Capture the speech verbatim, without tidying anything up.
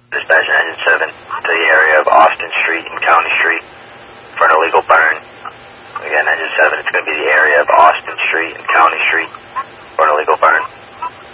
Dispatch Engine seven to the area of Austin Street and County Street for an illegal burn. Again, Engine seven, it's going to be the area of Austin